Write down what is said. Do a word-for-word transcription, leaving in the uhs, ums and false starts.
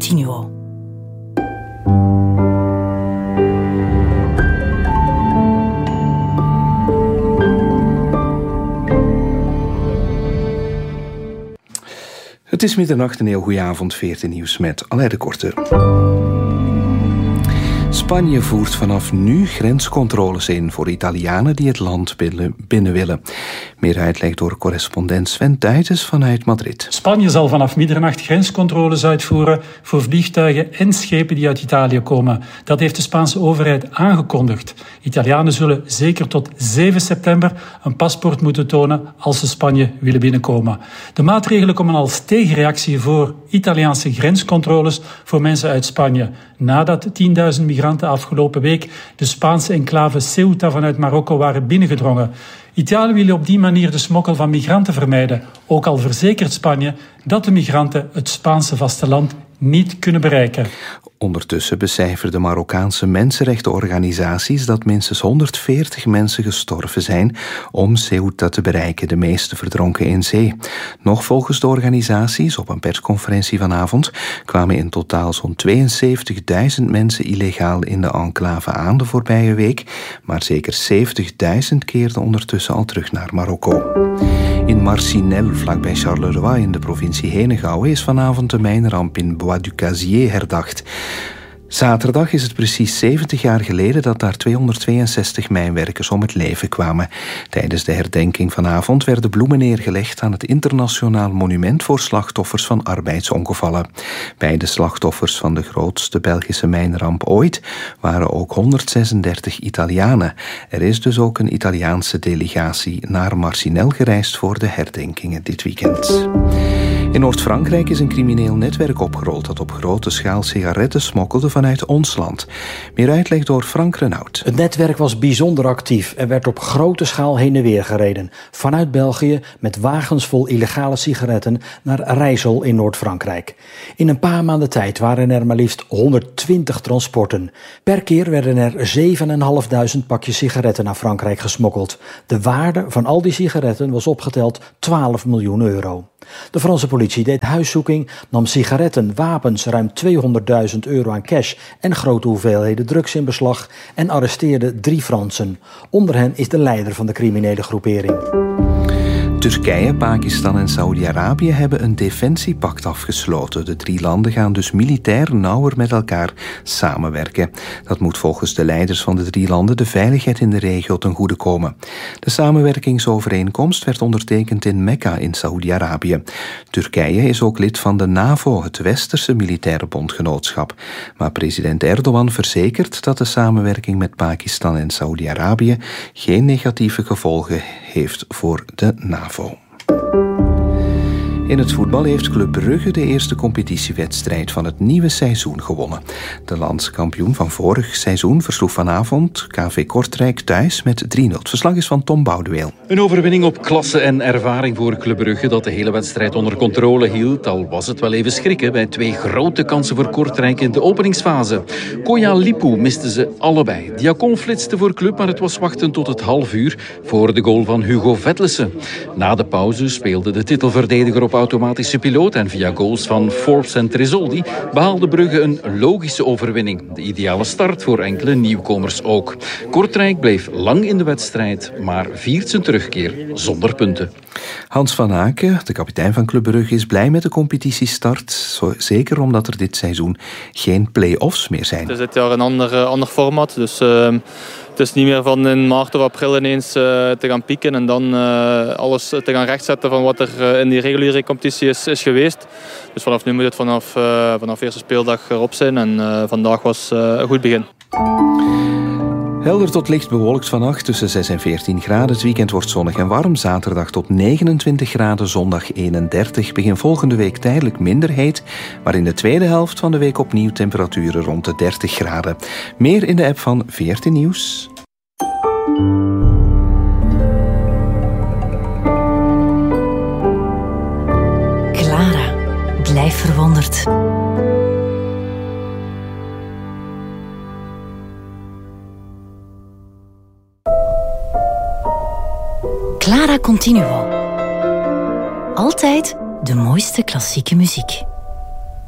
Continuo. Het is middernacht, een heel goede avond, veertien nieuws met Alain de Korte. Spanje voert vanaf nu grenscontroles in voor Italianen die het land binnen willen. Meer uitleg door correspondent Sven Tuytes vanuit Madrid. Spanje zal vanaf middernacht grenscontroles uitvoeren voor vliegtuigen en schepen die uit Italië komen. Dat heeft de Spaanse overheid aangekondigd. Italianen zullen zeker tot zeven september een paspoort moeten tonen als ze Spanje willen binnenkomen. De maatregelen komen als tegenreactie voor Italiaanse grenscontroles voor mensen uit Spanje. Nadat tienduizend migranten afgelopen week de Spaanse enclave Ceuta vanuit Marokko waren binnengedrongen. Italië wil op die manier de smokkel van migranten vermijden. Ook al verzekert Spanje dat de migranten het Spaanse vasteland niet kunnen bereiken. Ondertussen becijferden Marokkaanse mensenrechtenorganisaties dat minstens honderdveertig mensen gestorven zijn om Ceuta te bereiken, de meeste verdronken in zee. Nog volgens de organisaties, op een persconferentie vanavond, kwamen in totaal zo'n tweeënzeventigduizend mensen illegaal in de enclave aan de voorbije week, maar zeker zeventigduizend keerden ondertussen al terug naar Marokko. In Marcinelle, vlakbij Charleroi in de provincie Henegouwen, is vanavond de mijnramp in Bois du Casier herdacht. Zaterdag is het precies zeventig jaar geleden dat daar tweehonderdtweeënzestig mijnwerkers om het leven kwamen. Tijdens de herdenking vanavond werden bloemen neergelegd aan het internationaal monument voor slachtoffers van arbeidsongevallen. Bij de slachtoffers van de grootste Belgische mijnramp ooit waren ook honderdzesendertig Italianen. Er is dus ook een Italiaanse delegatie naar Marcinelle gereisd voor de herdenkingen dit weekend. In Noord-Frankrijk is een crimineel netwerk opgerold dat op grote schaal sigaretten smokkelde vanuit ons land. Meer uitleg door Frank Renaud. Het netwerk was bijzonder actief en werd op grote schaal heen en weer gereden. Vanuit België met wagens vol illegale sigaretten naar Rijssel in Noord-Frankrijk. In een paar maanden tijd waren er maar liefst honderdtwintig transporten. Per keer werden er zevenduizendvijfhonderd pakjes sigaretten naar Frankrijk gesmokkeld. De waarde van al die sigaretten was opgeteld twaalf miljoen euro. De Franse politie deed huiszoeking, nam sigaretten, wapens, ruim tweehonderdduizend euro aan cash en grote hoeveelheden drugs in beslag en arresteerde drie Fransen. Onder hen is de leider van de criminele groepering. Turkije, Pakistan en Saoedi-Arabië hebben een defensiepact afgesloten. De drie landen gaan dus militair nauwer met elkaar samenwerken. Dat moet volgens de leiders van de drie landen de veiligheid in de regio ten goede komen. De samenwerkingsovereenkomst werd ondertekend in Mekka in Saoedi-Arabië. Turkije is ook lid van de NAVO, het westerse militaire bondgenootschap. Maar president Erdogan verzekert dat de samenwerking met Pakistan en Saoedi-Arabië geen negatieve gevolgen heeft voor de NAVO. In het voetbal heeft Club Brugge de eerste competitiewedstrijd van het nieuwe seizoen gewonnen. De landskampioen van vorig seizoen versloeg vanavond K V Kortrijk thuis met drie nul. Het verslag is van Tom Boudeweel. Een overwinning op klasse en ervaring voor Club Brugge dat de hele wedstrijd onder controle hield. Al was het wel even schrikken bij twee grote kansen voor Kortrijk in de openingsfase. Koya Lipu misten ze allebei. Diacon flitste voor Club, maar het was wachten tot het half uur voor de goal van Hugo Vetlesen. Na de pauze speelde de titelverdediger op automatische piloot en via goals van Forbes en Tresoldi behaalde Brugge een logische overwinning. De ideale start voor enkele nieuwkomers ook. Kortrijk bleef lang in de wedstrijd, maar viert zijn terugkeer zonder punten. Hans van Aken, de kapitein van Club Brugge, is blij met de competitiestart. Zo, zeker omdat er dit seizoen geen play-offs meer zijn. Het is dit jaar een ander, uh, ander format, dus uh, het is niet meer van in maart of april ineens uh, te gaan pieken en dan uh, alles te gaan rechtzetten van wat er uh, in die reguliere competitie is, is geweest. Dus vanaf nu moet het vanaf, uh, vanaf de eerste speeldag erop zijn en uh, vandaag was uh, een goed begin. Helder tot licht bewolkt vannacht tussen zes en veertien graden. Het weekend wordt zonnig en warm. Zaterdag tot negenentwintig graden, zondag eenendertig. Begin volgende week tijdelijk minder heet, maar in de tweede helft van de week opnieuw temperaturen rond de dertig graden. Meer in de app van veertien Nieuws. Clara, blijf verwonderd. Clara Continuo. Altijd de mooiste klassieke muziek.